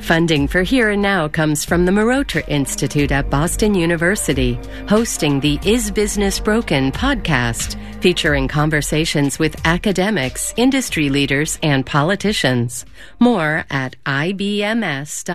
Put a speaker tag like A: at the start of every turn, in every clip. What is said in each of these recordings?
A: Funding for Here and Now comes from the Marotra Institute at Boston University, hosting the Is Business Broken podcast, featuring conversations with academics, industry leaders, and politicians. More at IBMS.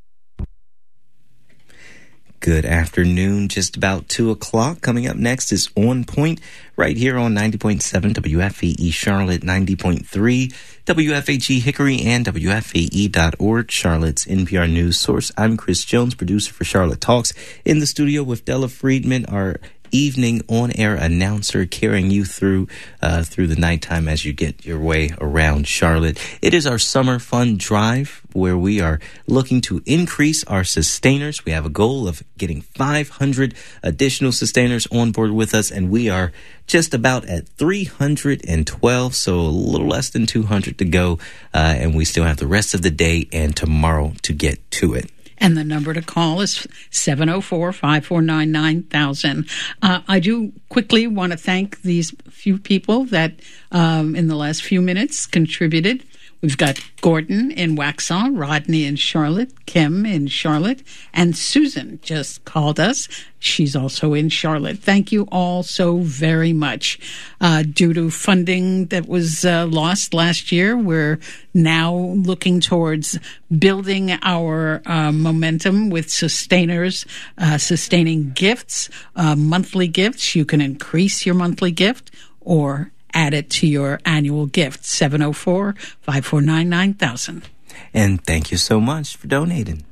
B: Good afternoon, just about 2 o'clock. Coming up next is On Point, right here on 90.7 WFAE Charlotte, 90.3 WFHE Hickory, and WFAE.org, Charlotte's NPR news source. I'm Chris Jones, producer for Charlotte Talks, in the studio with Della Friedman, our evening on-air announcer, carrying you through the nighttime as you get your way around Charlotte. It is our summer fun drive where we are looking to increase our sustainers. We have a goal of getting 500 additional sustainers on board with us, and we are just about at 312, so a little less than 200 to go, and we still have the rest of the day and tomorrow to get to it.
C: And the number to call is 704-549-9000. I do quickly want to thank these few people that in the last few minutes contributed. We've got Gordon in Waxhaw, Rodney in Charlotte, Kim in Charlotte, and Susan just called us. She's also in Charlotte. Thank you all so very much. Due to funding that was lost last year, we're now looking towards building our momentum with sustainers, sustaining gifts, monthly gifts. You can increase your monthly gift or add it to your annual gift, 704-549-9000.
B: And thank you so much for donating.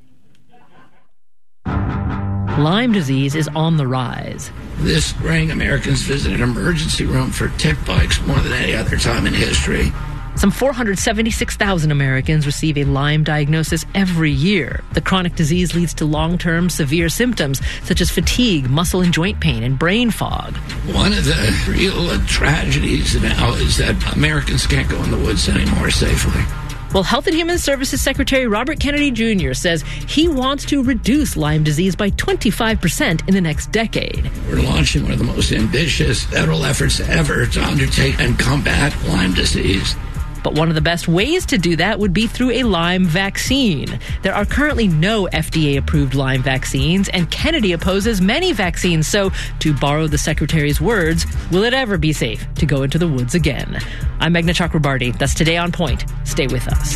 D: Lyme disease is on the rise.
E: This spring, Americans visited an emergency room for tick bites more than any other time in history.
D: Some 476,000 Americans receive a Lyme diagnosis every year. The chronic disease leads to long-term severe symptoms such as fatigue, muscle and joint pain, and brain fog.
E: One of the real tragedies now is that Americans can't go in the woods anymore safely.
D: Well, Health and Human Services Secretary Robert Kennedy Jr. says he wants to reduce Lyme disease by 25% in the next decade.
E: We're launching one of the most ambitious federal efforts ever to undertake and combat Lyme disease.
D: But one of the best ways to do that would be through a Lyme vaccine. There are currently no FDA-approved Lyme vaccines, and Kennedy opposes many vaccines. So, to borrow the Secretary's words, will it ever be safe to go into the woods again? I'm Meghna Chakrabarty. That's Today on Point. Stay with us.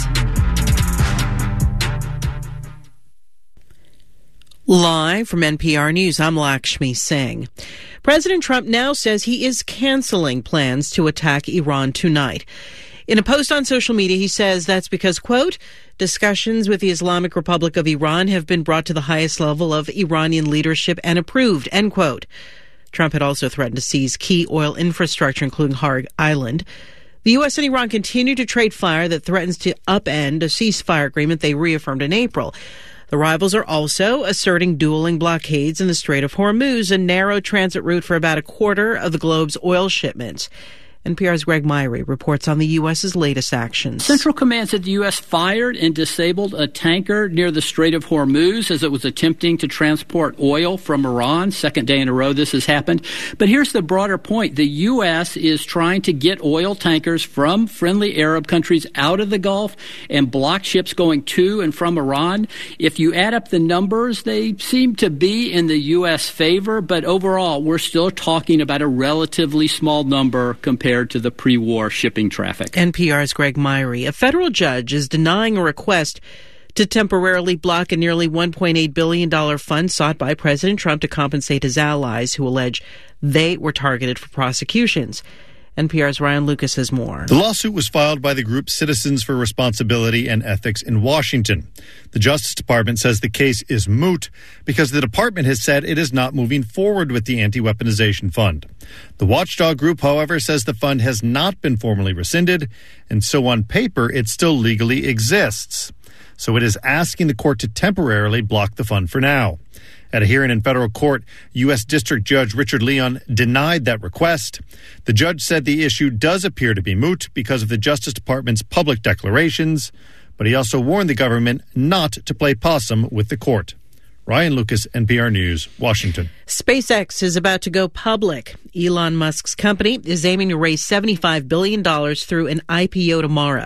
F: Live from NPR News, I'm Lakshmi Singh. President Trump now says he is canceling plans to attack Iran tonight. In a post on social media, he says that's because, quote, discussions with the Islamic Republic of Iran have been brought to the highest level of Iranian leadership and approved, end quote. Trump had also threatened to seize key oil infrastructure, including Harg Island. The U.S. and Iran continue to trade fire that threatens to upend a ceasefire agreement they reaffirmed in April. The rivals are also asserting dueling blockades in the Strait of Hormuz, a narrow transit route for about a quarter of the globe's oil shipments. NPR's Greg Myrie reports on the U.S.'s latest actions.
G: Central Command said the U.S. fired and disabled a tanker near the Strait of Hormuz as it was attempting to transport oil from Iran. Second day in a row this has happened. But here's the broader point. The U.S. is trying to get oil tankers from friendly Arab countries out of the Gulf and block ships going to and from Iran. If you add up the numbers, they seem to be in the U.S. favor. But overall, we're still talking about a relatively small number compared to the pre-war shipping traffic.
F: NPR's Greg Myrie. A federal judge is denying a request to temporarily block a nearly $1.8 billion fund sought by President Trump to compensate his allies who allege they were targeted for prosecutions. NPR's Ryan Lucas has more.
H: The lawsuit was filed by the group Citizens for Responsibility and Ethics in Washington. The Justice Department says the case is moot because the department has said it is not moving forward with the anti-weaponization fund. The watchdog group, however, says the fund has not been formally rescinded, and so on paper it still legally exists. So it is asking the court to temporarily block the fund for now. At a hearing in federal court, U.S. District Judge Richard Leon denied that request. The judge said the issue does appear to be moot because of the Justice Department's public declarations, but he also warned the government not to play possum with the court. Ryan Lucas, NPR News, Washington.
F: SpaceX is about to go public. Elon Musk's company is aiming to raise $75 billion through an IPO tomorrow.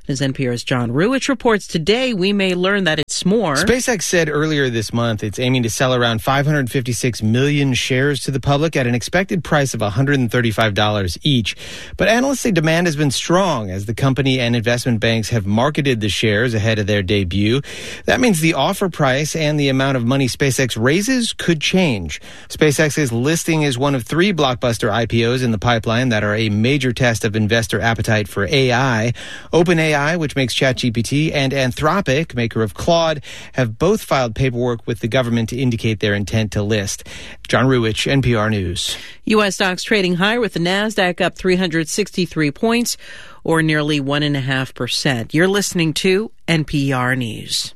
F: As NPR's John Ruwitch reports today, we may learn that it's more.
I: SpaceX said earlier this month it's aiming to sell around 556 million shares to the public at an expected price of $135 each. But analysts say demand has been strong as the company and investment banks have marketed the shares ahead of their debut. That means the offer price and the amount of money SpaceX raises could change. SpaceX's listing is one of 3 blockbuster IPOs in the pipeline that are a major test of investor appetite for AI. OpenAI, which makes ChatGPT, and Anthropic, maker of Claude, have both filed paperwork with the government to indicate their intent to list. John Ruwitch, NPR News.
F: U.S. stocks trading higher with the NASDAQ up 363 points, or nearly 1.5%. You're listening to NPR News.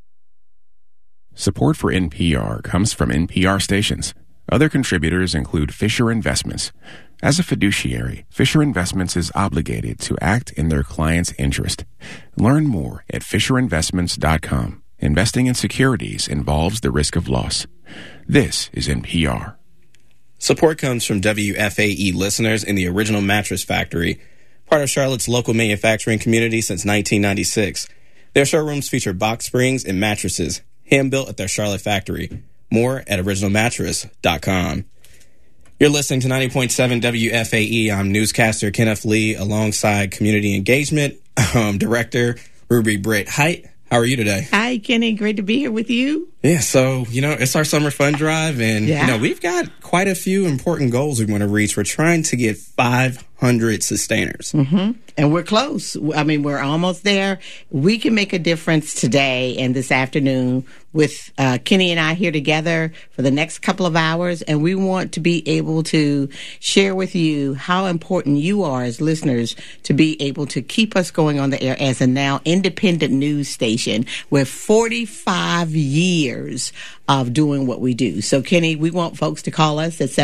J: Support for NPR comes from NPR stations. Other contributors include Fisher Investments. As a fiduciary, Fisher Investments is obligated to act in their client's interest. Learn more at FisherInvestments.com. Investing in securities involves the risk of loss. This is NPR.
K: Support comes from WFAE listeners in the Original Mattress Factory, part of Charlotte's local manufacturing community since 1996. Their showrooms feature box springs and mattresses, hand-built at their Charlotte factory. More at originalmattress.com. You're listening to 90.7 WFAE. I'm newscaster Kenneth Lee alongside Community Engagement Director Ruby Britt Height. How are you today?
L: Hi, Kenny. Great to be here with you.
K: Yeah, so, it's our summer fun drive, and, we've got quite a few important goals we want to reach. We're trying to get 500 sustainers.
L: Mm-hmm. And we're close. I mean, we're almost there. We can make a difference today and this afternoon with Kenny and I here together for the next couple of hours, and we want to be able to share with you how important you are as listeners to be able to keep us going on the air as a now independent news station with 45 years of doing what we do. So, Kenny, we want folks to call us at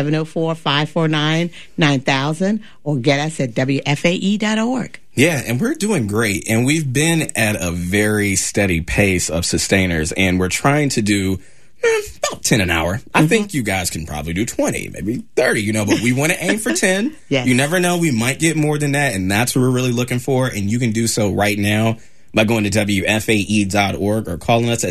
L: 704-549-9000 or get us at WFAE.org.
K: Yeah, and we're doing great. And we've been at a very steady pace of sustainers, and we're trying to do about 10 an hour. I think you guys can probably do 20, maybe 30, but we want to aim for 10.
L: Yes.
K: You never know. We might get more than that, and that's what we're really looking for. And you can do so right now by going to WFAE.org or calling us at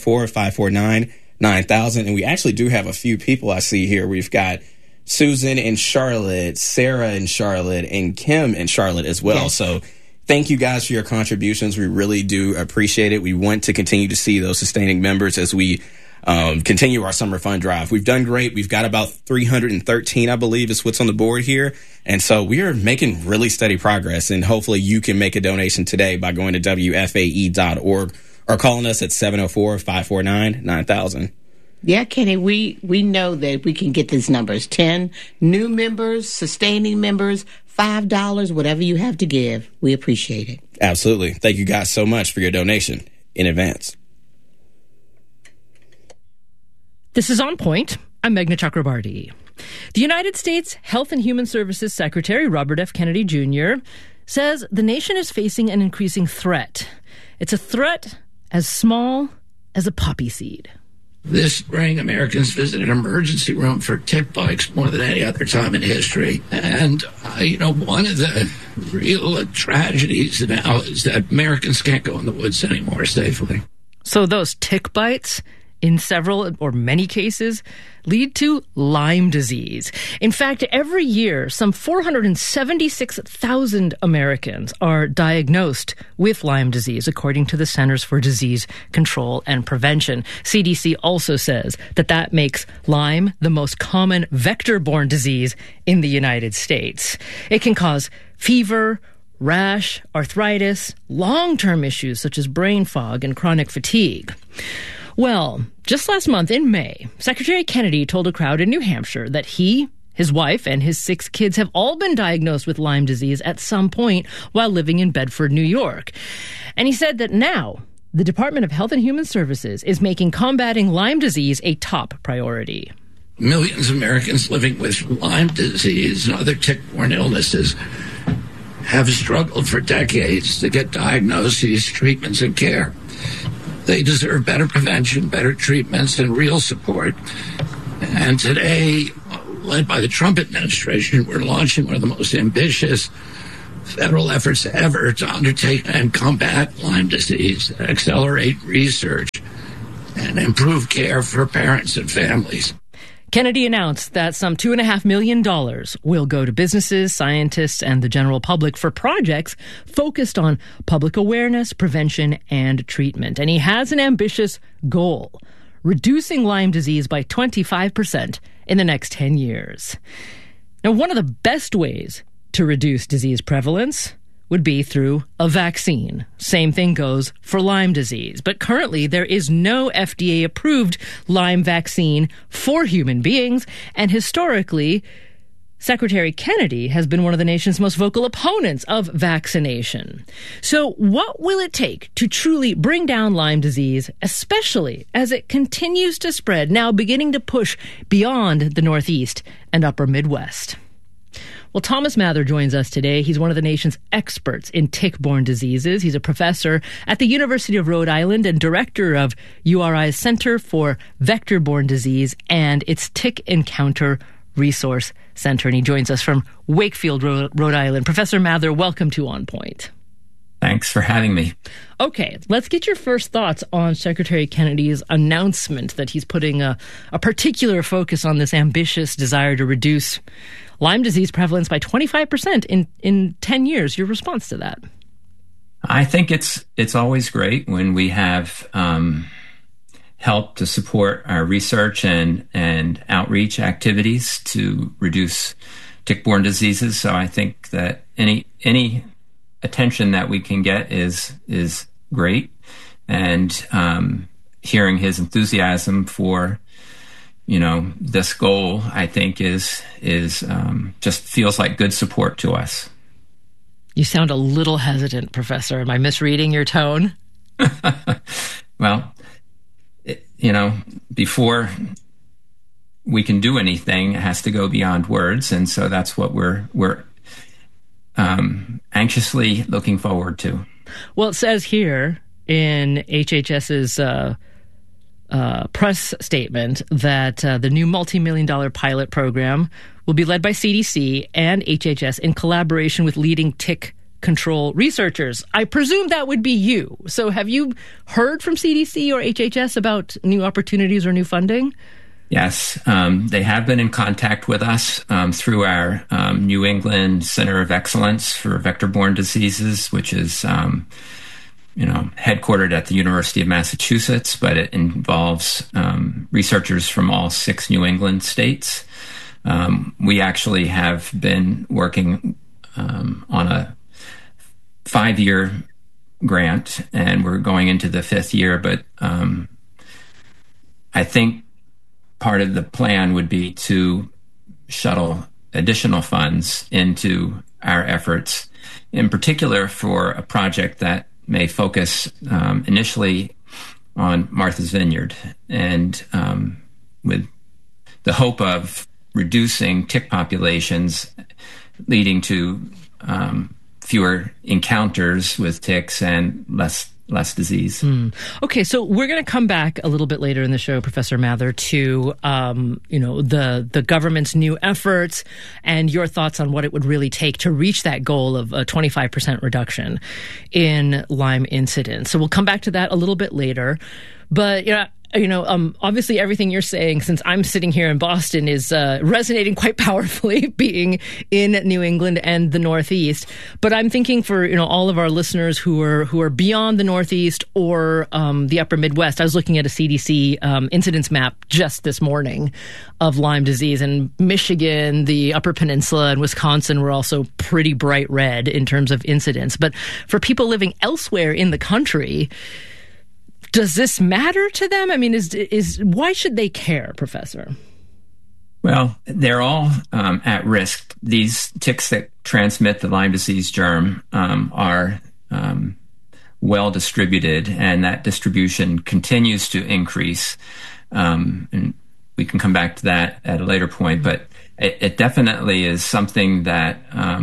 K: 704-549-9000. And we actually do have a few people I see here. We've got Susan in Charlotte, Sarah in Charlotte, and Kim in Charlotte as well. Yes. So thank you guys for your contributions. We really do appreciate it. We want to continue to see those sustaining members as we continue our summer fun drive. We've done great. We've got about 313, I believe, is what's on the board here. And so we are making really steady progress. And hopefully you can make a donation today by going to WFAE.org or calling us at 704-549-9000.
L: Yeah, Kenny, we know that we can get these numbers. 10 new members, sustaining members, $5, whatever you have to give. We appreciate it.
K: Absolutely. Thank you guys so much for your donation in advance.
D: This is On Point. I'm Meghna Chakrabarti. The United States Health and Human Services Secretary Robert F. Kennedy Jr. says the nation is facing an increasing threat. It's a threat as small as a poppy seed.
E: This spring, Americans visited an emergency room for tick bites more than any other time in history. And, one of the real tragedies now is that Americans can't go in the woods anymore safely.
D: So those tick bites, in several or many cases, lead to Lyme disease. In fact, every year, some 476,000 Americans are diagnosed with Lyme disease, according to the Centers for Disease Control and Prevention. CDC also says that makes Lyme the most common vector-borne disease in the United States. It can cause fever, rash, arthritis, long-term issues such as brain fog and chronic fatigue. Well, just last month in May, Secretary Kennedy told a crowd in New Hampshire that he, his wife, and his 6 kids have all been diagnosed with Lyme disease at some point while living in Bedford, New York. And he said that now the Department of Health and Human Services is making combating Lyme disease a top priority.
E: Millions of Americans living with Lyme disease and other tick-borne illnesses have struggled for decades to get diagnoses, treatments, and care. They deserve better prevention, better treatments, and real support. And today, led by the Trump administration, we're launching one of the most ambitious federal efforts ever to undertake and combat Lyme disease, accelerate research, and improve care for parents and families.
D: Kennedy announced that some $2.5 million will go to businesses, scientists, and the general public for projects focused on public awareness, prevention, and treatment. And he has an ambitious goal: reducing Lyme disease by 25% in the next 10 years. Now, one of the best ways to reduce disease prevalence would be through a vaccine. Same thing goes for Lyme disease. But currently, there is no FDA-approved Lyme vaccine for human beings. And historically, Secretary Kennedy has been one of the nation's most vocal opponents of vaccination. So what will it take to truly bring down Lyme disease, especially as it continues to spread, now beginning to push beyond the Northeast and upper Midwest? Well, Thomas Mather joins us today. He's one of the nation's experts in tick-borne diseases. He's a professor at the University of Rhode Island and director of URI's Center for Vector-Borne Disease and its Tick Encounter Resource Center. And he joins us from Wakefield, Rhode Island. Professor Mather, welcome to On Point.
M: Thanks for having me.
D: Okay, let's get your first thoughts on Secretary Kennedy's announcement that he's putting a particular focus on this ambitious desire to reduce Lyme disease prevalence by 25% in 10 years. Your response to that?
M: I think it's always great when we have help to support our research and outreach activities to reduce tick-borne diseases. So I think that any attention that we can get is great. And hearing his enthusiasm for this goal, I think is just feels like good support to us.
D: You sound a little hesitant, Professor. Am I misreading your tone?
M: Well, before we can do anything, it has to go beyond words, and so that's what we're anxiously looking forward to.
D: Well, it says here in HHS's press statement that the new multi-million-dollar pilot program will be led by CDC and HHS in collaboration with leading tick control researchers. I presume that would be you. So have you heard from CDC or HHS about new opportunities or new funding?
M: Yes, they have been in contact with us through our New England Center of Excellence for Vector-Borne Diseases, which is headquartered at the University of Massachusetts, but it involves researchers from all 6 New England states. We actually have been working on a 5-year grant, and we're going into the 5th year, but I think part of the plan would be to shuttle additional funds into our efforts, in particular for a project that may focus initially on Martha's Vineyard, and with the hope of reducing tick populations, leading to fewer encounters with ticks and less disease.
D: Okay, so we're going to come back a little bit later in the show, Professor Mather, to the government's new efforts and your thoughts on what it would really take to reach that goal of a 25% reduction in Lyme incidence. So we'll come back to that a little bit later. But obviously everything you're saying, since I'm sitting here in Boston, is resonating quite powerfully, being in New England and the Northeast. But I'm thinking for all of our listeners who are beyond the Northeast or the Upper Midwest. I was looking at a CDC incidence map just this morning of Lyme disease, and Michigan, the Upper Peninsula, and Wisconsin were also pretty bright red in terms of incidence. But for people living elsewhere in the country, does this matter to them? I mean, why should they care, Professor?
M: Well, they're all at risk. These ticks that transmit the Lyme disease germ are well distributed, and that distribution continues to increase. And we can come back to that at a later point, but it definitely is something that,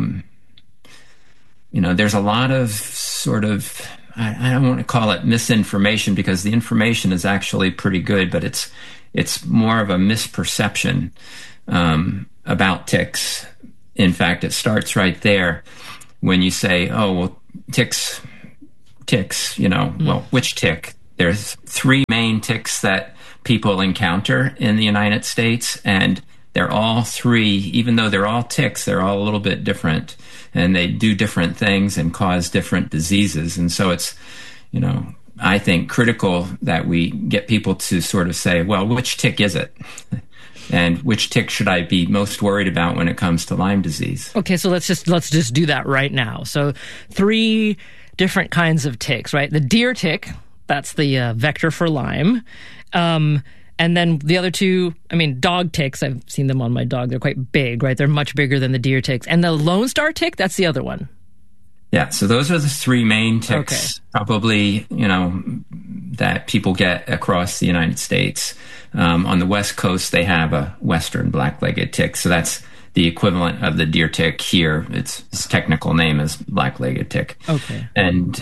M: there's a lot of sort of, I don't want to call it misinformation, because the information is actually pretty good, but it's more of a misperception about ticks. In fact, it starts right there. when you say, oh, well, ticks, well, which tick? There's 3 main ticks that people encounter in the United States, and they're all 3, even though they're all ticks, they're all a little bit different, and they do different things and cause different diseases. And so it's, I think critical that we get people to sort of say, well, which tick is it? And which tick should I be most worried about when it comes to Lyme disease?
D: Okay, so let's just do that right now. So 3 different kinds of ticks, right? The deer tick, that's the vector for Lyme. And then the other 2, dog ticks, I've seen them on my dog. They're quite big, right? They're much bigger than the deer ticks. And the Lone Star tick, that's the other one.
M: Yeah, so those are the 3 main ticks, probably, that people get across the United States. On the West Coast, they have a Western black-legged tick, so that's the equivalent of the deer tick here. Its technical name is black-legged tick.
D: Okay.
M: And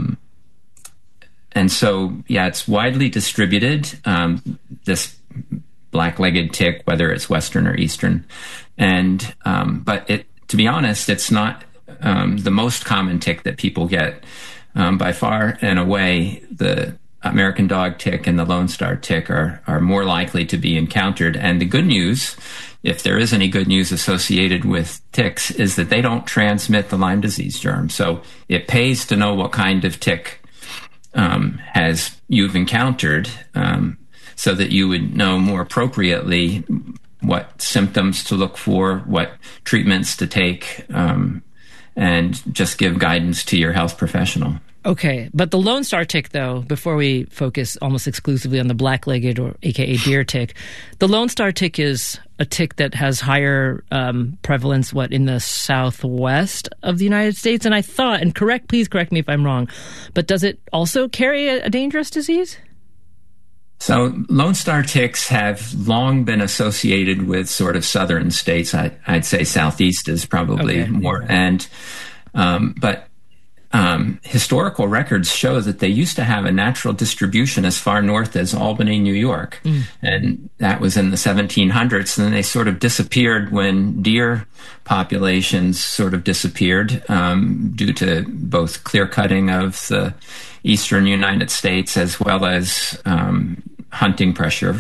M: so, it's widely distributed, this black-legged tick, whether it's Western or Eastern. And but to be honest, it's not the most common tick that people get. By far and away, the American dog tick and the Lone Star tick are more likely to be encountered. And the good news, if there is any good news associated with ticks, is that they don't transmit the Lyme disease germ. So it pays to know what kind of tick you've encountered, so that you would know more appropriately what symptoms to look for, what treatments to take, and just give guidance to your health professional.
D: Okay, but the Lone Star tick, though, before we focus almost exclusively on the black-legged, or aka deer tick, the Lone Star tick is a tick that has higher prevalence, in the southwest of the United States? And I thought, and please correct me if I'm wrong, but does it also carry a dangerous disease?
M: So Lone Star ticks have long been associated with sort of southern states. I'd say southeast is probably more. And but historical records show that they used to have a natural distribution as far north as Albany, New York. And that was in the 1700s. And then they sort of disappeared when deer populations sort of disappeared due to both clear cutting of the eastern United States as well as hunting pressure.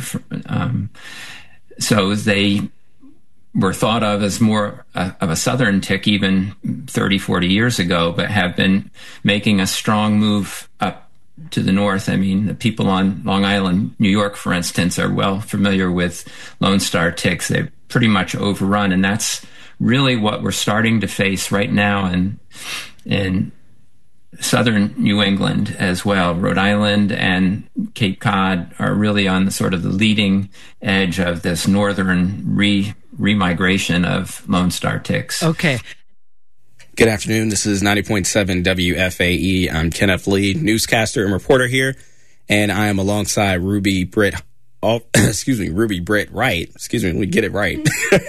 M: So they were thought of as more of a southern tick even 30, 40 years ago, but have been making a strong move up to the north. The people on Long Island, New York, for instance, are well familiar with Lone Star ticks. They've pretty much overrun, and that's really what we're starting to face right now in southern New England as well. Rhode Island and Cape Cod are really on the sort of the leading edge of this northern remigration of Lone Star ticks.
D: Okay.
K: Good afternoon. This is 90.7 WFAE. I'm Kenneth Lee, newscaster and reporter here, and I am alongside Ruby Britt Wright. Let me get it right.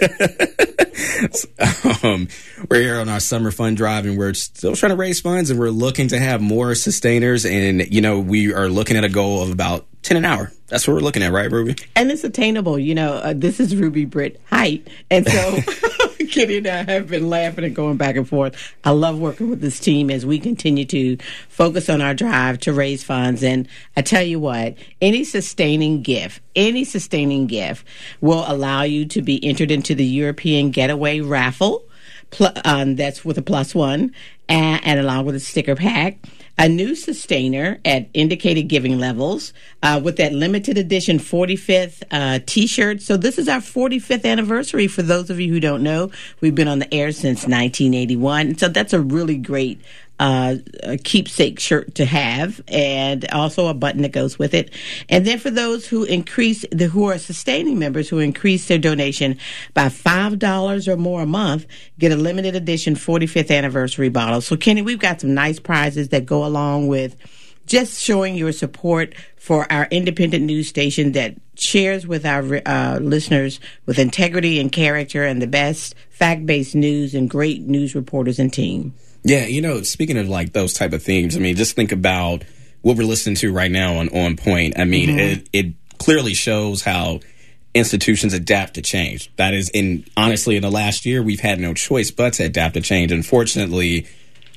K: We're here on our summer fun drive, and we're still trying to raise funds, and we're looking to have more sustainers. And, we are looking at a goal of about 10 an hour. That's what we're looking at, right, Ruby?
L: And it's attainable. This is Ruby Britt Height. And so Kitty and I have been laughing and going back and forth. I love working with this team as we continue to focus on our drive to raise funds. And I tell you what, any sustaining gift will allow you to be entered into the European Getaway Raffle. That's with a +1, and along with a sticker pack. A new sustainer at indicated giving levels with that limited edition 45th T-shirt. So this is our 45th anniversary. For those of you who don't know, we've been on the air since 1981. So that's a really great keepsake shirt to have, and also a button that goes with it. And then for those who who are sustaining members who increase their donation by $5 or more a month, get a limited edition 45th anniversary bottle. So Kenny, we've got some nice prizes that go along with just showing your support for our independent news station that shares with our listeners with integrity and character and the best fact-based news and great news reporters and team.
K: Yeah, speaking of like those type of themes, just think about what we're listening to right now on Point. It clearly shows how institutions adapt to change. That is, honestly, in the last year, we've had no choice but to adapt to change. Unfortunately,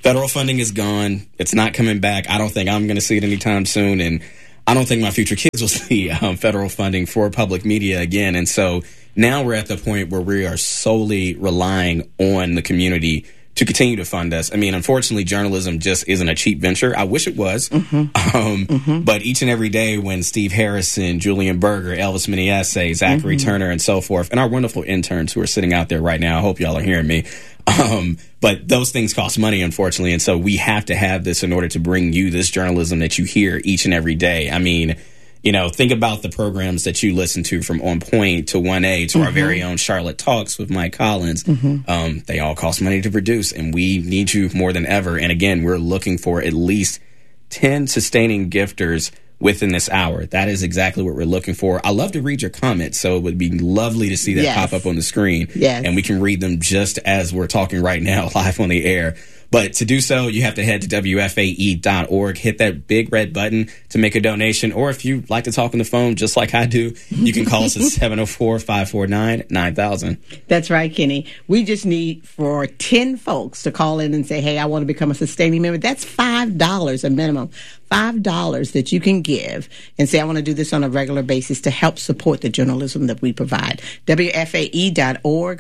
K: Federal funding is gone. It's not coming back. I don't think I'm going to see it anytime soon. And I don't think my future kids will see federal funding for public media again. And so now we're at the point where we are solely relying on the community to continue to fund us. I mean, unfortunately, journalism just isn't a cheap venture. I wish it was. But each and every day when Steve Harrison, Julian Berger, Elvis Miniesse, Zachary Turner, and so forth, and our wonderful interns who are sitting out there right now, I hope y'all are hearing me. But those things cost money, unfortunately. And so we have to have this in order to bring you this journalism that you hear each and every day. I mean, you know, think about the programs that you listen to, from On Point to 1A to our very own Charlotte Talks with Mike Collins. They all cost money to produce, and we need you more than ever. And again, we're looking for at least 10 sustaining gifters within this hour. That is exactly what we're looking for. I love to read your comments, so it would be lovely to see that pop up on the screen. And we can read them just as we're talking right now, live on the air. But to do so, you have to head to WFAE.org, hit that big red button to make a donation. Or if you like to talk on the phone, just like I do, you can call us at 704-549-9000.
L: That's right, Kenny. We just need for 10 folks to call in and say, hey, I want to become a sustaining member. That's $5 a minimum. $5 that you can give and say, I want to do this on a regular basis to help support the journalism that we provide. WFAE.org,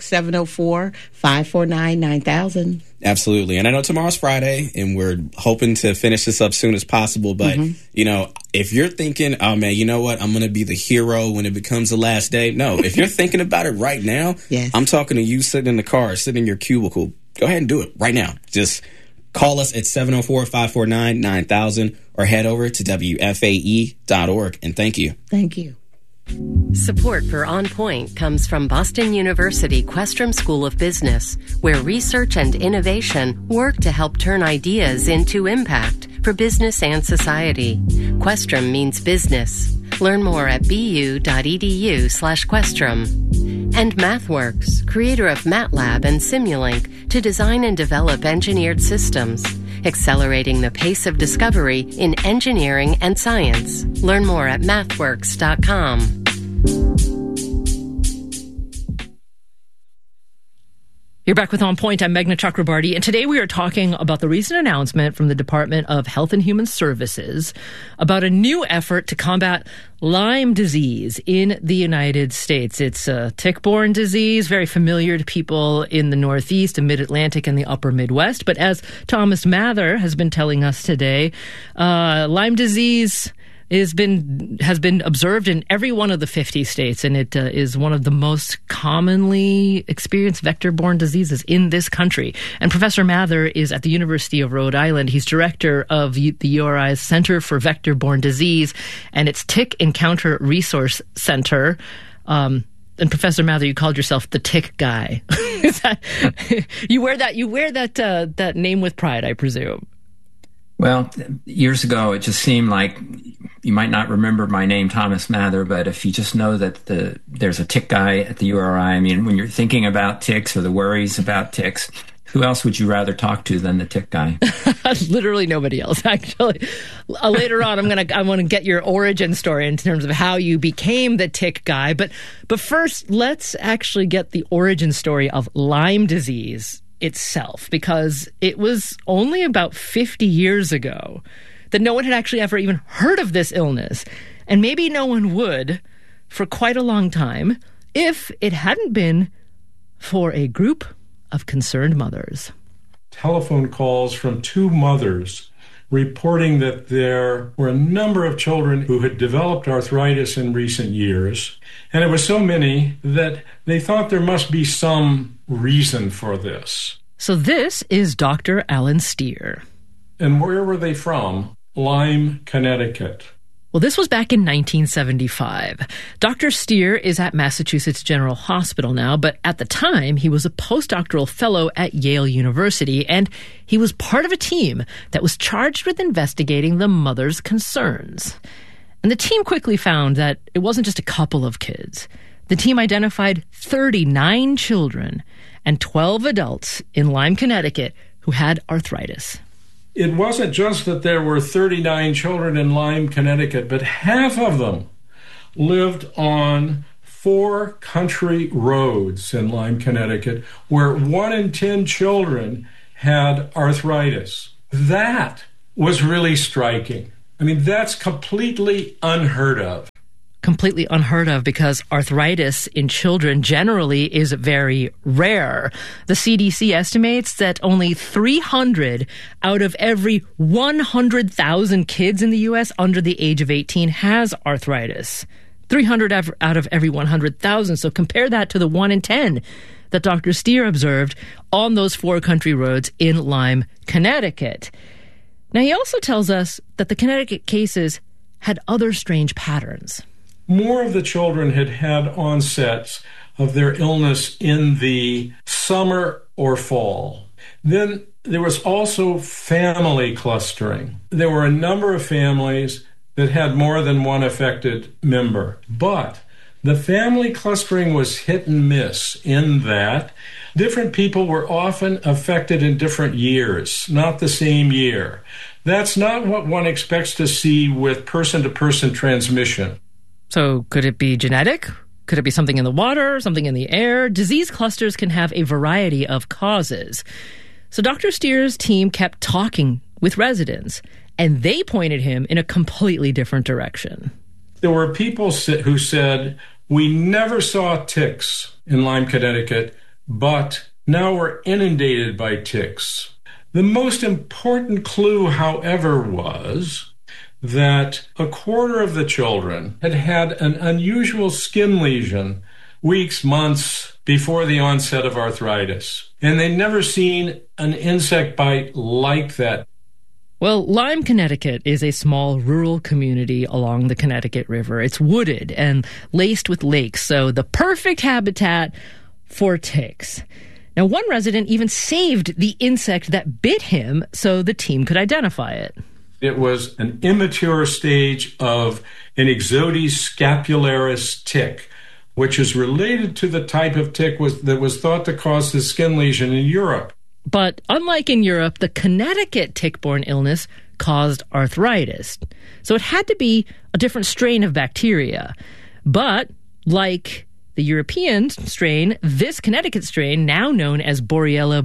L: 704-549-9000.
K: Absolutely. And I know tomorrow's Friday, and we're hoping to finish this up soon as possible. But, you know, if you're thinking, oh, man, you know what, I'm going to be the hero when it becomes the last day. No, if you're thinking about it right now, I'm talking to you sitting in the car, sitting in your cubicle. Go ahead and do it right now. Just call us at 704-549-9000 or head over to WFAE.org. And thank you.
L: Thank you.
A: Support for On Point comes from Boston University Questrom School of Business, where research and innovation work to help turn ideas into impact for business and society. Questrom means business. Learn more at bu.edu/Questrom. And MathWorks, creator of MATLAB and Simulink, to design and develop engineered systems, accelerating the pace of discovery in engineering and science. Learn more at mathworks.com.
D: You're back with On Point. I'm Meghna Chakrabarty, and today we are talking about the recent announcement from the Department of Health and Human Services about a new effort to combat Lyme disease in the United States. It's a tick-borne disease, very familiar to people in the Northeast and Mid-Atlantic and the Upper Midwest. But as Thomas Mather has been telling us today, Lyme disease has been observed in every one of the 50 states, and it is one of the most commonly experienced vector-borne diseases in this country. And Professor Mather is at the University of Rhode Island. He's director of the URI's Center for Vector-Borne Disease and its Tick Encounter Resource Center. And Professor Mather, you called yourself the tick guy. You wear that name with pride, I presume.
M: Well, years ago, it just seemed like you might not remember my name, Thomas Mather, but if you just know that there's a tick guy at the URI, I mean, when you're thinking about ticks or the worries about ticks, who else would you rather talk to than the tick guy?
D: Literally nobody else, actually. Later on, I want to get your origin story in terms of how you became the tick guy. But first, let's actually get the origin story of Lyme disease itself, because it was only about 50 years ago that no one had actually ever even heard of this illness. And maybe no one would for quite a long time if it hadn't been for a group of concerned mothers.
N: Telephone calls from two mothers reporting that there were a number of children who had developed arthritis in recent years. And it was so many that they thought there must be some reason for this.
D: So this is Dr. Alan Steer.
N: And where were they from? Lyme, Connecticut.
D: Well, this was back in 1975. Dr. Steer is at Massachusetts General Hospital now, but at the time, he was a postdoctoral fellow at Yale University, and he was part of a team that was charged with investigating the mother's concerns. And the team quickly found that it wasn't just a couple of kids. The team identified 39 children and 12 adults in Lyme, Connecticut, who had arthritis.
N: It wasn't just that there were 39 children in Lyme, Connecticut, but half of them lived on 4 country roads in Lyme, Connecticut, where 1 in 10 children had arthritis. That was really striking. I mean, that's completely unheard of.
D: Completely unheard of because arthritis in children generally is very rare. The CDC estimates that only 300 out of every 100,000 kids in the U.S. under the age of 18 has arthritis. 300 out of every 100,000. So compare that to the 1 in 10 that Dr. Steer observed on those 4 country roads in Lyme, Connecticut. Now, he also tells us that the Connecticut cases had other strange patterns.
N: More of the children had onsets of their illness in the summer or fall. Then there was also family clustering. There were a number of families that had more than one affected member. But the family clustering was hit and miss in that different people were often affected in different years, not the same year. That's not what one expects to see with person-to-person transmission.
D: So could it be genetic? Could it be something in the water, something in the air? Disease clusters can have a variety of causes. So Dr. Steer's team kept talking with residents, and they pointed him in a completely different direction.
N: There were people who said, we never saw ticks in Lyme, Connecticut, but now we're inundated by ticks. The most important clue, however, was that a quarter of the children had an unusual skin lesion weeks, months before the onset of arthritis. And they'd never seen an insect bite like that.
D: Well, Lyme, Connecticut is a small rural community along the Connecticut River. It's wooded and laced with lakes, so the perfect habitat for ticks. Now, one resident even saved the insect that bit him so the team could identify it.
N: It was an immature stage of an Ixodes scapularis tick, which is related to the type of tick that was thought to cause the skin lesion in Europe.
D: But unlike in Europe, the Connecticut tick-borne illness caused arthritis. So it had to be a different strain of bacteria. But like the European strain, this Connecticut strain, now known as Borrelia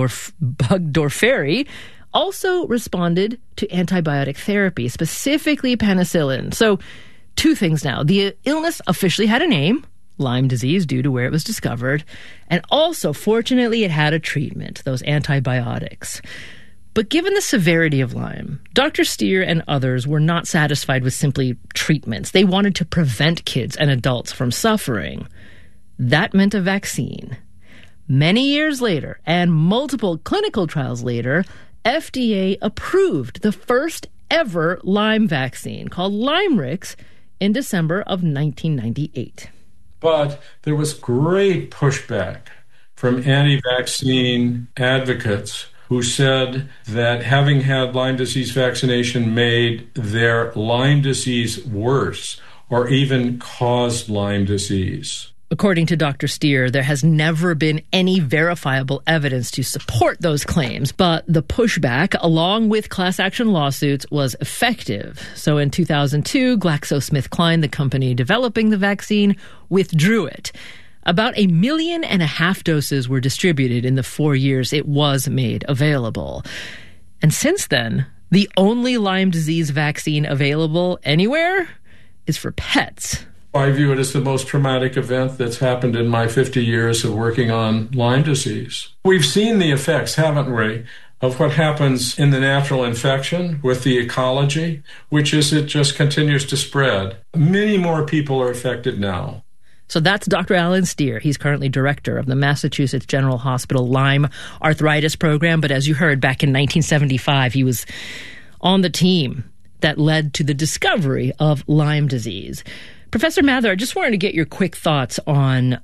D: burgdorferi, also responded to antibiotic therapy, specifically penicillin. So 2 things now. The illness officially had a name, Lyme disease, due to where it was discovered. And also, fortunately, it had a treatment, those antibiotics. But given the severity of Lyme, Dr. Steer and others were not satisfied with simply treatments. They wanted to prevent kids and adults from suffering. That meant a vaccine. Many years later, and multiple clinical trials later, FDA approved the first ever Lyme vaccine called LYMErix in December of 1998.
N: But there was great pushback from anti-vaccine advocates who said that having had Lyme disease vaccination made their Lyme disease worse or even caused Lyme disease.
D: According to Dr. Steer, there has never been any verifiable evidence to support those claims, but the pushback, along with class action lawsuits, was effective. So in 2002, GlaxoSmithKline, the company developing the vaccine, withdrew it. About 1.5 million doses were distributed in the 4 years it was made available. And since then, the only Lyme disease vaccine available anywhere is for pets.
N: I view it as the most traumatic event that's happened in my 50 years of working on Lyme disease. We've seen the effects, haven't we, of what happens in the natural infection with the ecology, which is it just continues to spread. Many more people are affected now.
D: So that's Dr. Alan Steer. He's currently director of the Massachusetts General Hospital Lyme Arthritis Program. But as you heard, back in 1975, he was on the team that led to the discovery of Lyme disease. Professor Mather, I just wanted to get your quick thoughts on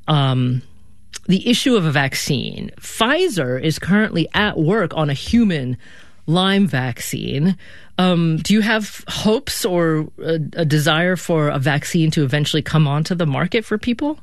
D: the issue of a vaccine. Pfizer is currently at work on a human Lyme vaccine. Do you have hopes or a desire for a vaccine to eventually come onto the market for people?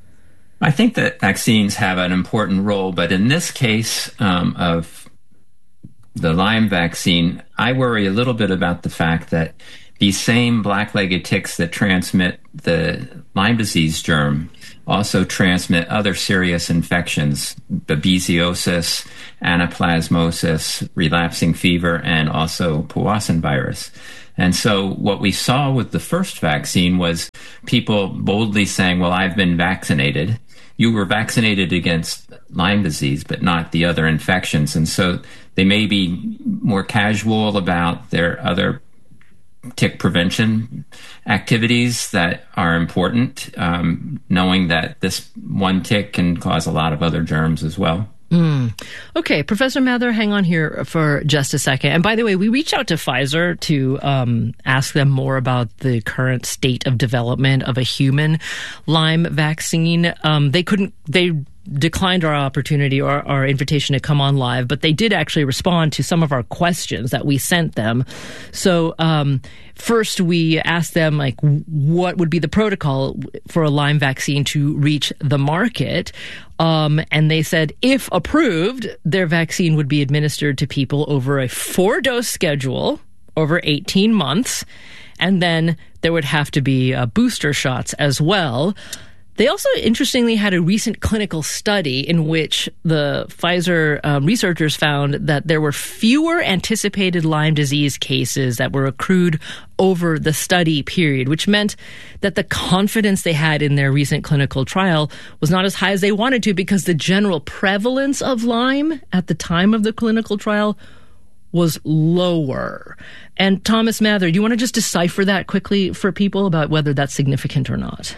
M: I think that vaccines have an important role, but in this case of the Lyme vaccine, I worry a little bit about the fact that these same black-legged ticks that transmit the Lyme disease germ also transmit other serious infections, babesiosis, anaplasmosis, relapsing fever, and also Powassan virus. And so what we saw with the first vaccine was people boldly saying, well, I've been vaccinated. You were vaccinated against Lyme disease, but not the other infections. And so they may be more casual about their other tick prevention activities that are important, knowing that this one tick can cause a lot of other germs as well.
D: Okay, Professor Mather, hang on here for just a second. And by the way, we reached out to Pfizer to ask them more about the current state of development of a human Lyme vaccine. They declined our opportunity or our invitation to come on live, but they did actually respond to some of our questions that we sent them. So first we asked them, like, what would be the protocol for a Lyme vaccine to reach the market? And they said, if approved, their vaccine would be administered to people over a 4-dose schedule over 18 months. And then there would have to be booster shots as well. They also, interestingly, had a recent clinical study in which the Pfizer researchers found that there were fewer anticipated Lyme disease cases that were accrued over the study period, which meant that the confidence they had in their recent clinical trial was not as high as they wanted to, because the general prevalence of Lyme at the time of the clinical trial was lower. And Thomas Mather, do you want to just decipher that quickly for people about whether that's significant or not?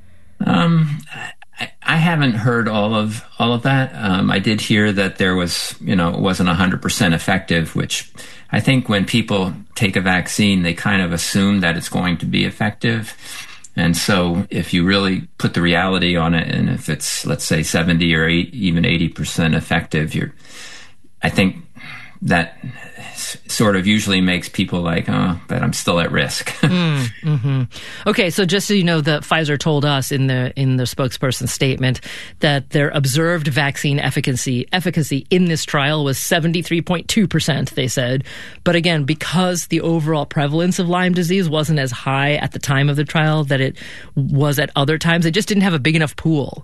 M: I haven't heard all of that. I did hear that there was, it wasn't 100% effective, which I think when people take a vaccine, they kind of assume that it's going to be effective. And so if you really put the reality on it, and if it's, let's say, 70 or even 80% effective, I think that sort of usually makes people like, oh, but I'm still at risk.
D: Mm-hmm. Okay, so just so you know, the Pfizer told us in the spokesperson's statement that their observed vaccine efficacy in this trial was 73.2%, they said. But again, because the overall prevalence of Lyme disease wasn't as high at the time of the trial that it was at other times, they just didn't have a big enough pool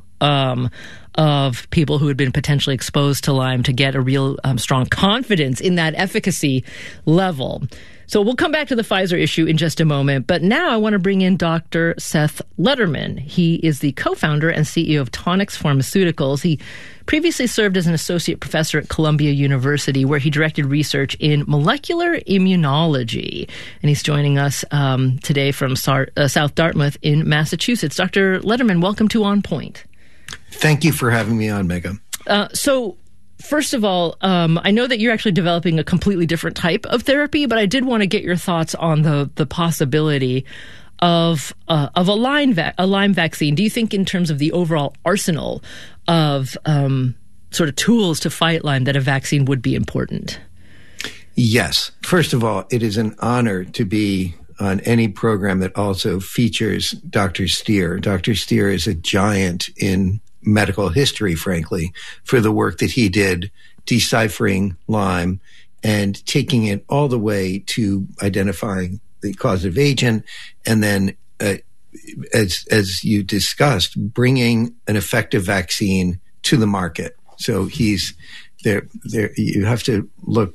D: of people who had been potentially exposed to Lyme to get a real strong confidence in that efficacy level. So we'll come back to the Pfizer issue in just a moment. But now I want to bring in Dr. Seth Lederman. He is the co-founder and CEO of Tonix Pharmaceuticals. He previously served as an associate professor at Columbia University, where he directed research in molecular immunology. And he's joining us today from South Dartmouth in Massachusetts. Dr. Lederman, welcome to On Point.
O: Thank you for having me on, Megha.
D: So first of all, I know that you're actually developing a completely different type of therapy, but I did want to get your thoughts on the possibility of a Lyme vaccine. Do you think, in terms of the overall arsenal of sort of tools to fight Lyme, that a vaccine would be important?
O: Yes. First of all, it is an honor to be on any program that also features Dr. Stier. Dr. Stier is a giant in medical history, frankly, for the work that he did deciphering Lyme and taking it all the way to identifying the causative agent, and then, as you discussed, bringing an effective vaccine to the market. So he's there. You have to look.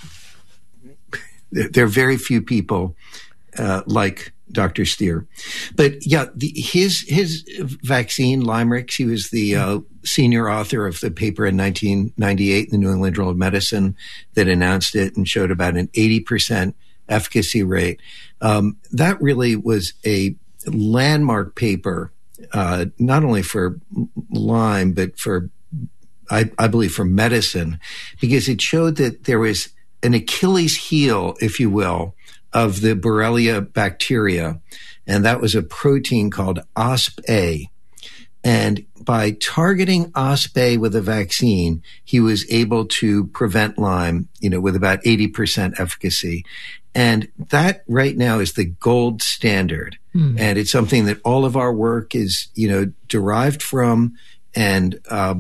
O: There are very few people like Dr. Stier. But yeah, his vaccine, Lymerix, he was the senior author of the paper in 1998 in the New England Journal of Medicine that announced it and showed about an 80% efficacy rate. That really was a landmark paper, not only for Lyme, but for, I believe, for medicine, because it showed that there was an Achilles heel, if you will, of the Borrelia bacteria, and that was a protein called OspA. And by targeting OspA with a vaccine, he was able to prevent Lyme, with about 80% efficacy. And that right now is the gold standard. And it's something that all of our work is, derived from. And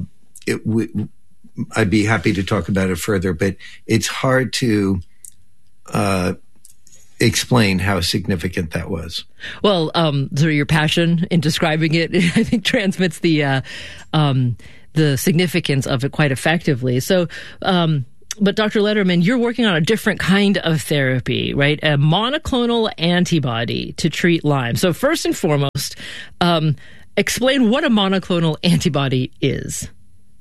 O: I'd be happy to talk about it further, but it's hard to explain how significant that was.
D: Well, so your passion in describing it, I think, transmits the significance of it quite effectively. So, but Dr. Lederman, you're working on a different kind of therapy, right? A monoclonal antibody to treat Lyme. So first and foremost, explain what a monoclonal antibody is.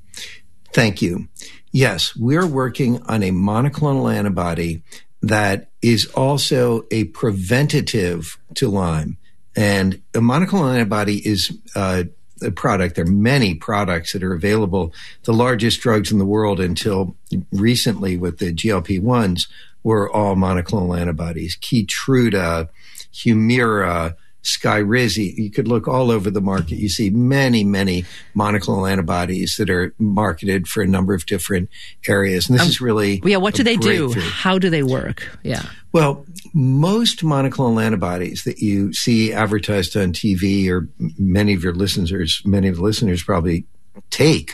O: Thank you. Yes, we're working on a monoclonal antibody that is also a preventative to Lyme. And a monoclonal antibody is a product. There are many products that are available. The largest drugs in the world until recently with the GLP-1s were all monoclonal antibodies. Keytruda, Humira, Skyrizi. You could look all over the market. You see many, many monoclonal antibodies that are marketed for a number of different areas. And this is really
D: what do they do? How do they work? Yeah.
O: Well, most monoclonal antibodies that you see advertised on TV, or many of the listeners probably take,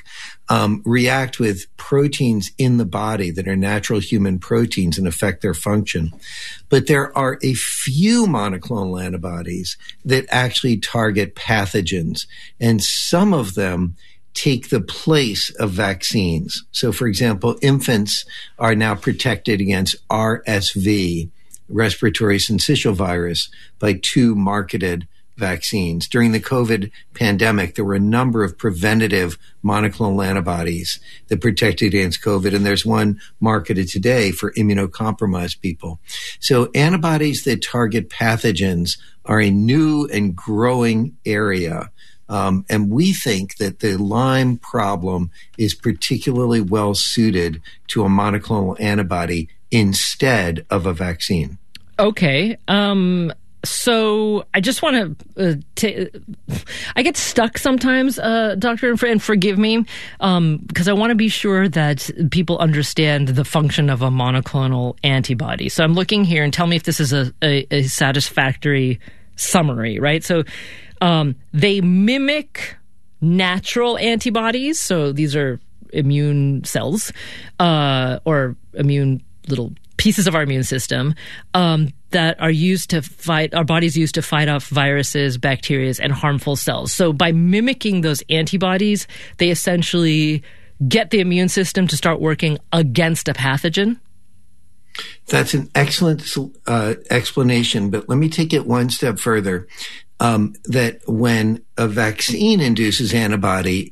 O: react with proteins in the body that are natural human proteins and affect their function. But there are a few monoclonal antibodies that actually target pathogens, and some of them take the place of vaccines. So, for example, infants are now protected against RSV, respiratory syncytial virus, by 2 marketed vaccines. During the COVID pandemic, there were a number of preventative monoclonal antibodies that protected against COVID, and there's one marketed today for immunocompromised people. So antibodies that target pathogens are a new and growing area. And we think that the Lyme problem is particularly well suited to a monoclonal antibody instead of a vaccine.
D: Okay. So I just want to, I get stuck sometimes, Doctor, and forgive me, because I want to be sure that people understand the function of a monoclonal antibody. So I'm looking here, and tell me if this is a satisfactory summary, right? So they mimic natural antibodies. So these are immune cells, or immune little pieces of our immune system, that are used to fight, our bodies use to fight off viruses, bacteria, and harmful cells. So by mimicking those antibodies, they essentially get the immune system to start working against a pathogen.
O: That's an excellent explanation, but let me take it one step further. That when a vaccine induces antibodies,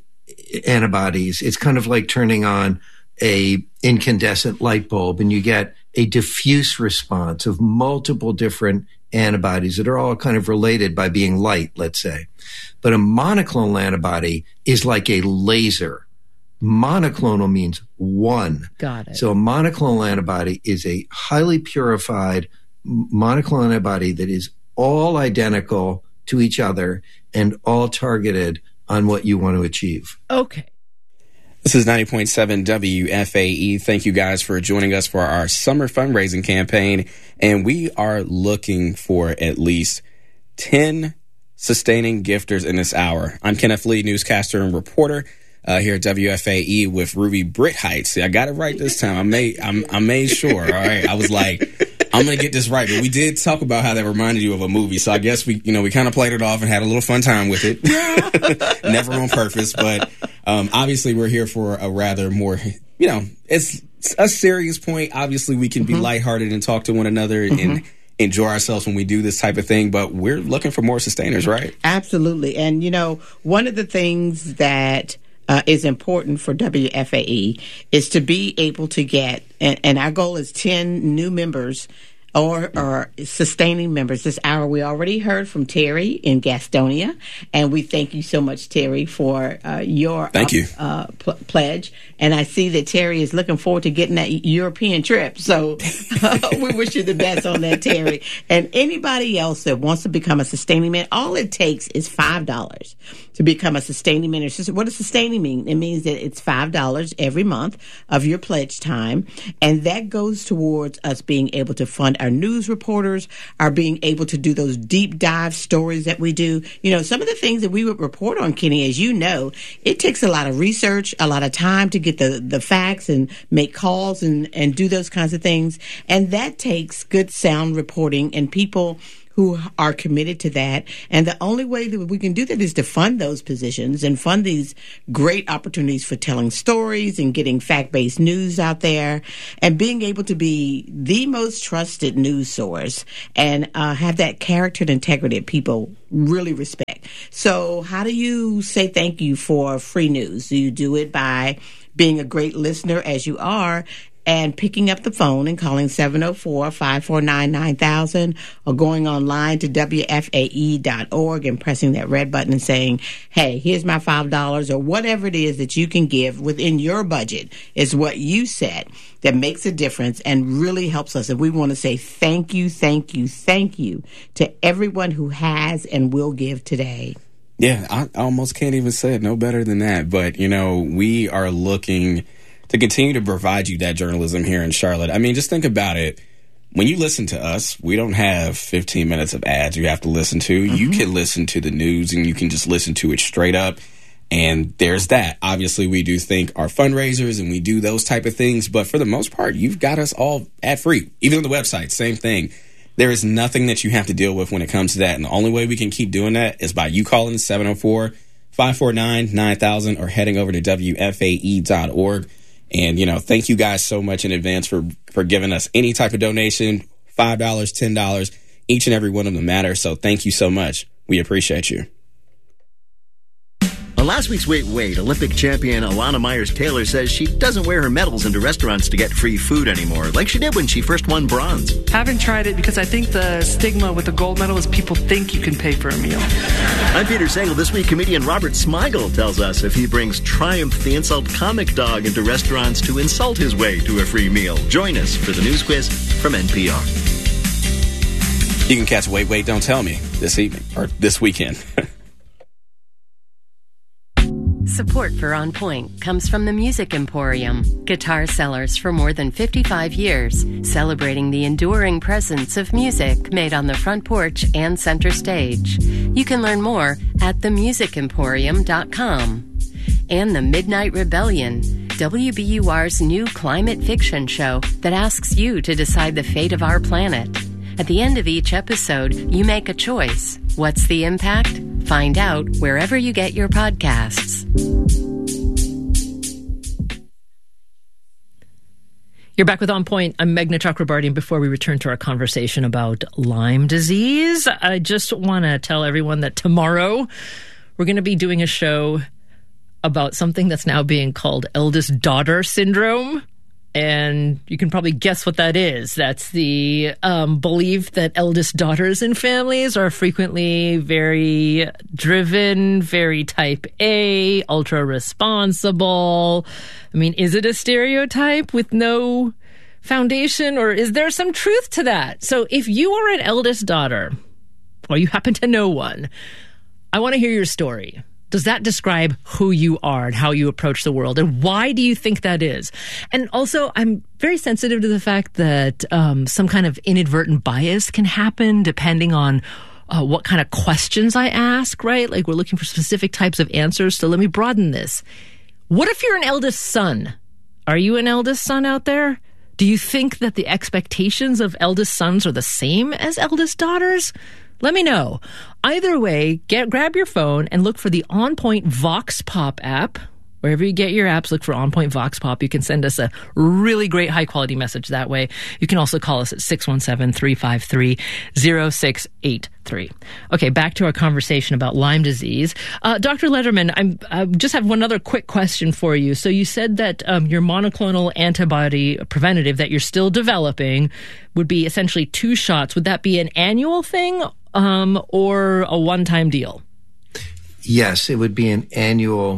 O: it's kind of like turning on a incandescent light bulb, and you get a diffuse response of multiple different antibodies that are all kind of related by being light, let's say. But a monoclonal antibody is like a laser. Monoclonal means one.
D: Got it.
O: So a monoclonal antibody is a highly purified monoclonal antibody that is all identical to each other and all targeted on what you want to achieve.
D: Okay.
K: This is 90.7 WFAE. Thank you guys for joining us for our summer fundraising campaign. And we are looking for at least 10 sustaining gifters in this hour. I'm Kenneth Lee, newscaster and reporter here at WFAE with Ruby Brittheight. See, I got it right this time. I made sure. All right. I was like, I'm going to get this right. But we did talk about how that reminded you of a movie. So I guess we kind of played it off and had a little fun time with it. Never on purpose. But obviously we're here for a rather more, it's a serious point. Obviously we can be lighthearted and talk to one another and enjoy ourselves when we do this type of thing. But we're looking for more sustainers, right?
L: Absolutely. And, one of the things that is important for WFAE is to be able to get, and our goal is 10 new members or sustaining members. This hour we already heard from Terry in Gastonia, and we thank you so much, Terry, for your pledge. And I see that Terry is looking forward to getting that European trip. So we wish you the best on that, Terry. And anybody else that wants to become a sustaining member, all it takes is $5 to become a sustaining member. What does sustaining mean? It means that it's $5 every month of your pledge time, and that goes towards us being able to fund our news reporters are being able to do those deep dive stories that we do. You know, some of the things that we would report on, Kenny, as you know, it takes a lot of research, a lot of time to get the facts and make calls and do those kinds of things. And that takes good sound reporting and people who are committed to that. And the only way that we can do that is to fund those positions and fund these great opportunities for telling stories and getting fact-based news out there and being able to be the most trusted news source and have that character and integrity that people really respect. So how do you say thank you for free news? Do you do it by being a great listener as you are and picking up the phone and calling 704-549-9000 or going online to WFAE.org and pressing that red button and saying, hey, here's my $5 or whatever it is that you can give within your budget is what you set that makes a difference and really helps us. And we want to say thank you, thank you, thank you to everyone who has and will give today.
K: Yeah, I almost can't even say it no better than that. But, you know, we are looking to continue to provide you that journalism here in Charlotte. I mean, just think about it. When you listen to us, we don't have 15 minutes of ads you have to listen to. Mm-hmm. You can listen to the news and you can just listen to it straight up. And there's that. Obviously, we do think our fundraisers and we do those type of things. But for the most part, you've got us all ad free. Even on the website, same thing. There is nothing that you have to deal with when it comes to that. And the only way we can keep doing that is by you calling 704-549-9000 or heading over to WFAE.org. And, you know, thank you guys so much in advance for giving us any type of donation, $5, $10, each and every one of them matter. So thank you so much. We appreciate you.
P: On last week's Wait, Olympic champion Alana Myers-Taylor says she doesn't wear her medals into restaurants to get free food anymore, like she did when she first won bronze.
Q: Haven't tried it because I think the stigma with the gold medal is people think you can pay for a meal.
P: I'm Peter Sagal. This week, comedian Robert Smigel tells us if he brings Triumph the Insult Comic Dog into restaurants to insult his way to a free meal. Join us for the news quiz from NPR.
K: You can catch Wait, Don't Tell Me this evening or this weekend.
A: Support for On Point comes from the Music Emporium, guitar sellers for more than 55 years, celebrating the enduring presence of music made on the front porch and center stage. You can learn more at themusicemporium.com. And the Midnight Rebellion, WBUR's new climate fiction show that asks you to decide the fate of our planet. At the end of each episode, you make a choice. What's the impact? Find out wherever you get your podcasts.
D: You're back with On Point. I'm Meghna Chakrabarty, and before we return to our conversation about Lyme disease, I just want to tell everyone that tomorrow we're going to be doing a show about something that's now being called eldest daughter syndrome. And you can probably guess what that is. That's the belief that eldest daughters in families are frequently very driven, very type A, ultra responsible. I mean, is it a stereotype with no foundation, or is there some truth to that? So if you are an eldest daughter, or you happen to know one, I want to hear your story. Does that describe who you are and how you approach the world? And why do you think that is? And also, I'm very sensitive to the fact that some kind of inadvertent bias can happen depending on what kind of questions I ask, right? Like we're looking for specific types of answers. So let me broaden this. What if you're an eldest son? Are you an eldest son out there? Do you think that the expectations of eldest sons are the same as eldest daughters? Let me know. Either way, grab your phone and look for the On Point Vox Pop app. Wherever you get your apps, look for On Point Vox Pop. You can send us a really great high-quality message that way. You can also call us at 617-353-0683. Okay, back to our conversation about Lyme disease. Dr. Lederman, I just have one other quick question for you. So you said that your monoclonal antibody preventative that you're still developing would be essentially 2 shots. Would that be an annual thing or a one-time deal?
O: Yes, it would be an annual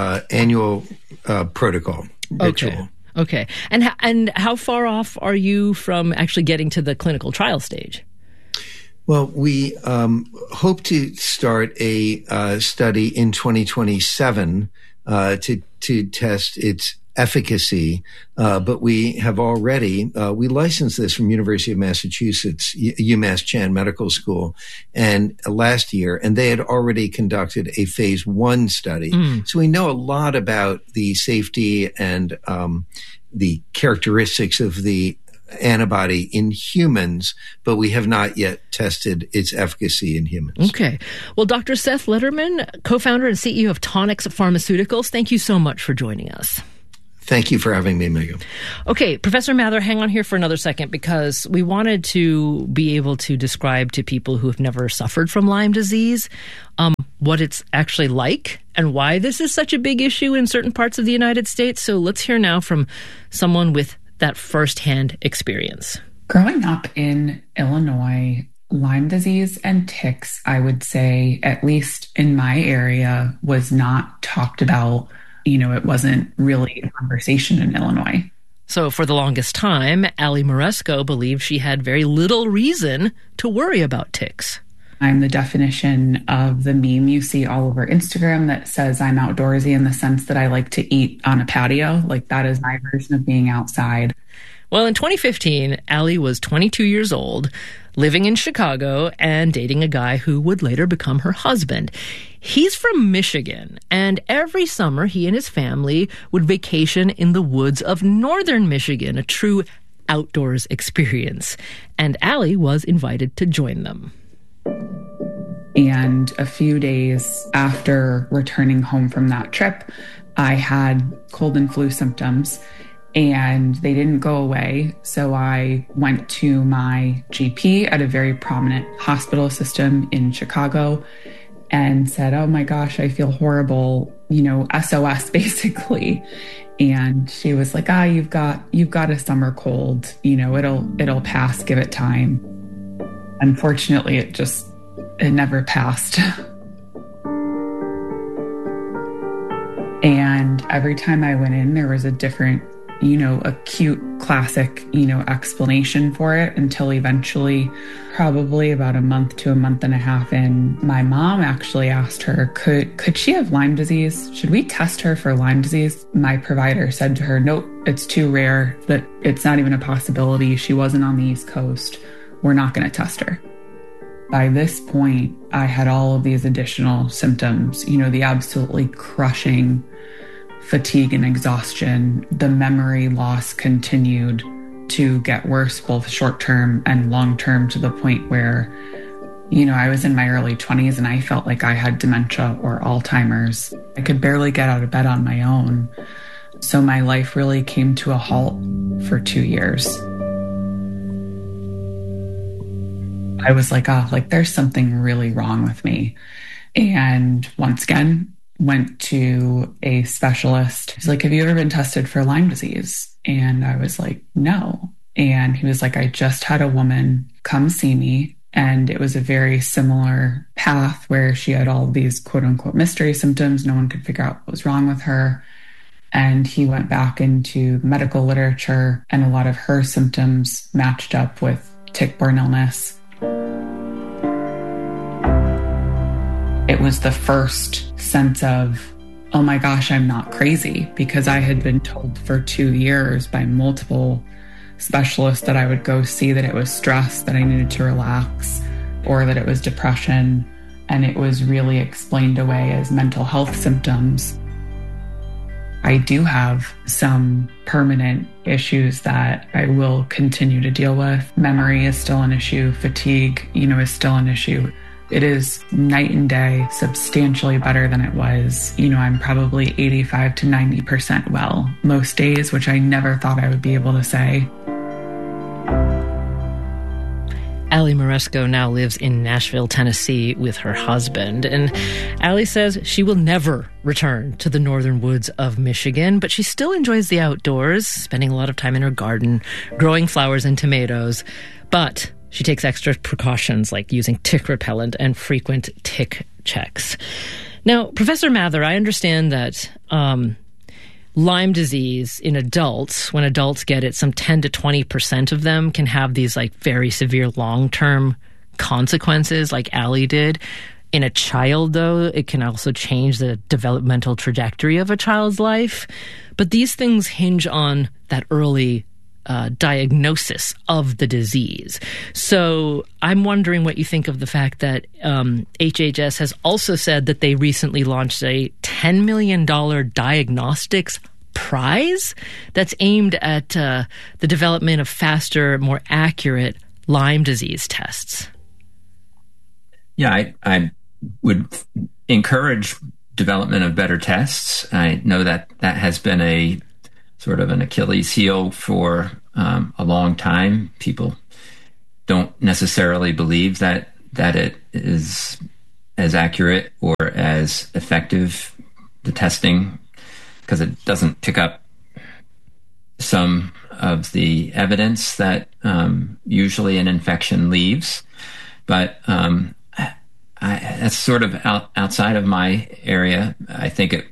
O: protocol ritual.
D: Okay. And how far off are you from actually getting to the clinical trial stage?
O: Well, we hope to start a study in 2027 to test its efficacy, but we have already, we licensed this from University of Massachusetts, UMass Chan Medical School, and last year, and they had already conducted a phase 1 study. So we know a lot about the safety and the characteristics of the antibody in humans, but we have not yet tested its efficacy in humans.
D: Okay. Well, Dr. Seth Lederman, co-founder and CEO of Tonix Pharmaceuticals, thank you so much for joining us.
O: Thank you for having me, Megan.
D: Okay, Professor Mather, hang on here for another second, because we wanted to be able to describe to people who have never suffered from Lyme disease what it's actually like and why this is such a big issue in certain parts of the United States. So let's hear now from someone with that firsthand experience.
R: Growing up in Illinois, Lyme disease and ticks, I would say, at least in my area, was not talked about. You know, it wasn't really a conversation in Illinois.
D: So for the longest time, Ali Moresco believed she had very little reason to worry about ticks.
R: I'm the definition of the meme you see all over Instagram that says I'm outdoorsy in the sense that I like to eat on a patio. Like, that is my version of being outside.
D: Well, in 2015, Ali was 22 years old, living in Chicago and dating a guy who would later become her husband. He's from Michigan, and every summer he and his family would vacation in the woods of northern Michigan, a true outdoors experience. And Ali was invited to join them.
R: And a few days after returning home from that trip, I had cold and flu symptoms, and they didn't go away. So I went to my GP at a very prominent hospital system in Chicago and said, "Oh my gosh, I feel horrible, you know, SOS basically." And she was like, you've got a summer cold, you know, it'll pass, give it time. Unfortunately, it never passed. And every time I went in, there was a different, you know, acute classic, you know, explanation for it, until eventually, probably about a month to a month and a half in, my mom actually asked her, could she have Lyme disease? Should we test her for Lyme disease? My provider said to her, nope, it's too rare, that it's not even a possibility. She wasn't on the East Coast. We're not going to test her. By this point, I had all of these additional symptoms, you know, the absolutely crushing fatigue and exhaustion. The memory loss continued to get worse, both short-term and long-term, to the point where, you know, I was in my early 20s and I felt like I had dementia or Alzheimer's. I could barely get out of bed on my own. So my life really came to a halt for 2 years. I was like, there's something really wrong with me. And once again, went to a specialist. He's like, have you ever been tested for Lyme disease? And I was like, no. And he was like, I just had a woman come see me, and it was a very similar path where she had all these quote unquote mystery symptoms. No one could figure out what was wrong with her. And he went back into medical literature, and a lot of her symptoms matched up with tick-borne illness. It was the first sense of, oh my gosh, I'm not crazy, because I had been told for 2 years by multiple specialists that I would go see that it was stress, that I needed to relax, or that it was depression. And it was really explained away as mental health symptoms. I do have some permanent issues that I will continue to deal with. Memory is still an issue. Fatigue, you know, is still an issue. It is night and day, substantially better than it was. You know, I'm probably 85 to 90% well most days, which I never thought I would be able to say.
D: Ali Moresco now lives in Nashville, Tennessee with her husband. And Ali says she will never return to the northern woods of Michigan, but she still enjoys the outdoors, spending a lot of time in her garden, growing flowers and tomatoes. But she takes extra precautions like using tick repellent and frequent tick checks. Now, Professor Mather, I understand that Lyme disease in adults, when adults get it, some 10 to 20% of them can have these like very severe long-term consequences like Ali did. In a child, though, it can also change the developmental trajectory of a child's life. But these things hinge on that early diagnosis of the disease. So I'm wondering what you think of the fact that HHS has also said that they recently launched a $10 million diagnostics prize that's aimed at the development of faster, more accurate Lyme disease tests.
M: Yeah, I would encourage development of better tests. I know that has been a sort of an Achilles heel for a long time. People don't necessarily believe that it is as accurate or as effective, the testing, because it doesn't pick up some of the evidence that usually an infection leaves. But that's sort of outside of my area. I think it,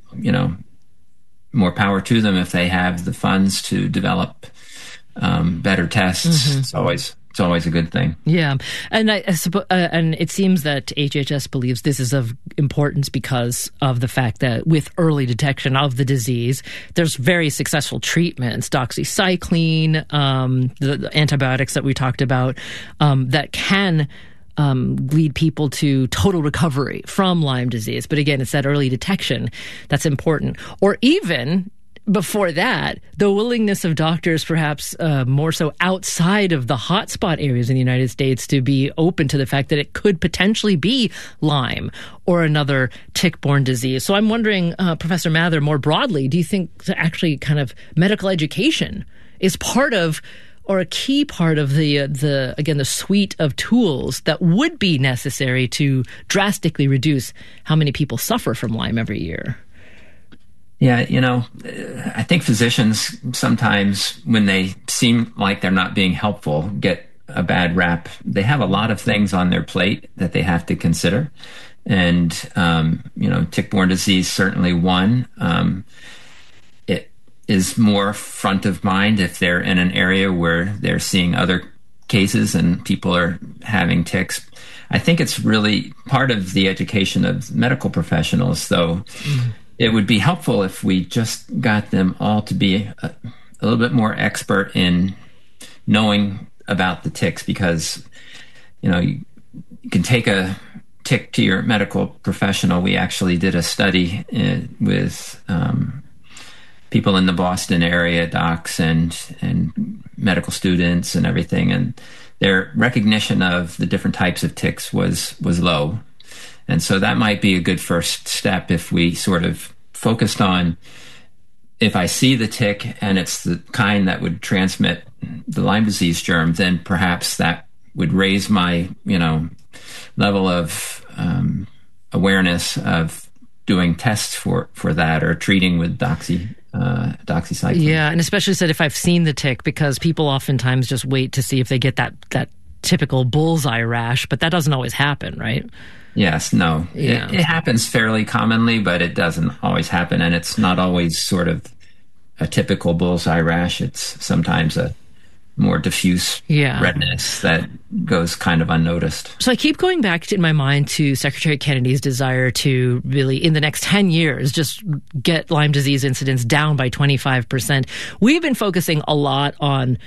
M: more power to them if they have the funds to develop better tests. Mm-hmm. It's always a good thing.
D: Yeah, and I suppose, and it seems that HHS believes this is of importance because of the fact that with early detection of the disease, there's very successful treatments, doxycycline, the antibiotics that we talked about, that can lead people to total recovery from Lyme disease. But again, it's that early detection that's important. Or even before that, the willingness of doctors, perhaps more so outside of the hotspot areas in the United States, to be open to the fact that it could potentially be Lyme or another tick-borne disease. So I'm wondering, Professor Mather, more broadly, do you think actually kind of medical education is part of or a key part of the suite of tools that would be necessary to drastically reduce how many people suffer from Lyme every year?
M: Yeah, I think physicians sometimes, when they seem like they're not being helpful, get a bad rap. They have a lot of things on their plate that they have to consider. And, tick-borne disease, certainly one. It is more front of mind if they're in an area where they're seeing other cases and people are having ticks. I think it's really part of the education of medical professionals, though. Mm-hmm. It would be helpful if we just got them all to be a little bit more expert in knowing about the ticks, because, you can take a tick to your medical professional. We actually did a study with people in the Boston area, docs and medical students and everything, and their recognition of the different types of ticks was low. And so that might be a good first step if we sort of focused on, if I see the tick and it's the kind that would transmit the Lyme disease germ, then perhaps that would raise my, level of awareness of doing tests for that or treating with doxycycline.
D: Yeah, and especially said if I've seen the tick, because people oftentimes just wait to see if they get that typical bullseye rash, but that doesn't always happen, right?
M: Yes, no. Yeah. It happens fairly commonly, but it doesn't always happen, and it's not always sort of a typical bullseye rash. It's sometimes a more diffuse redness that goes kind of unnoticed.
D: So I keep going back in my mind to Secretary Kennedy's desire to really, in the next 10 years, just get Lyme disease incidence down by 25%. We've been focusing a lot on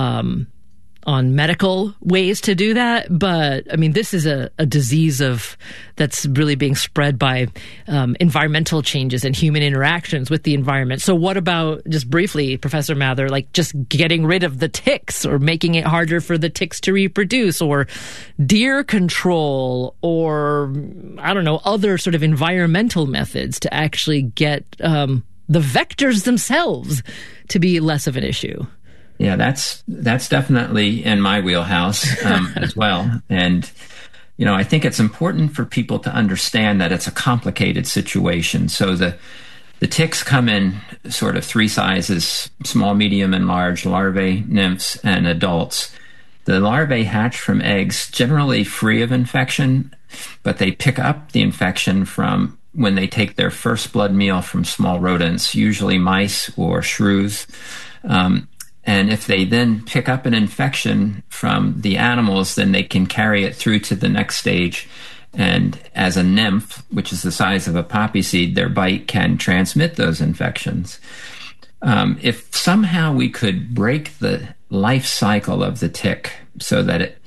D: medical ways to do that. But I mean, this is a disease that's really being spread by environmental changes and human interactions with the environment. So what about, just briefly, Professor Mather, like just getting rid of the ticks or making it harder for the ticks to reproduce, or deer control, or I don't know, other sort of environmental methods to actually get the vectors themselves to be less of an issue?
M: Yeah, that's definitely in my wheelhouse as well. And, I think it's important for people to understand that it's a complicated situation. So the ticks come in sort of three sizes: small, medium, and large, larvae, nymphs, and adults. The larvae hatch from eggs generally free of infection, but they pick up the infection from when they take their first blood meal from small rodents, usually mice or shrews. And if they then pick up an infection from the animals, then they can carry it through to the next stage. And as a nymph, which is the size of a poppy seed, their bite can transmit those infections. If somehow we could break the life cycle of the tick so that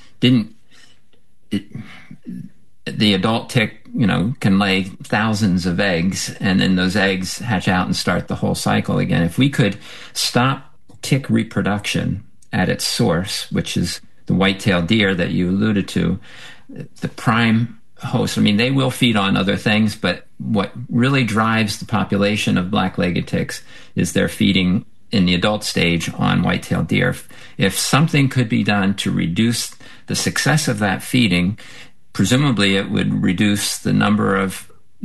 M: the adult tick, can lay thousands of eggs, and then those eggs hatch out and start the whole cycle again. If we could stop tick reproduction at its source, which is the white-tailed deer that you alluded to, the prime host, they will feed on other things, but what really drives the population of black-legged ticks is their feeding in the adult stage on white-tailed deer. If something could be done to reduce the success of that feeding, presumably it would reduce the number of